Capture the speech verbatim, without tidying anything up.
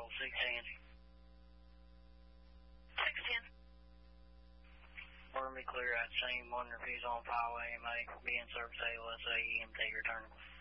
control, six ten. six ten. Order me clear at scene, one refusal on file A M A, be in service A L S A, E M T returning.